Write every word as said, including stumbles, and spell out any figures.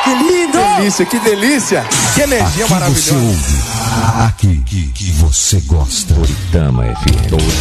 Que lindo! Que delícia, que delícia! Que energia aqui maravilhosa! Você ouve, aqui que você gosta. Toritama F M.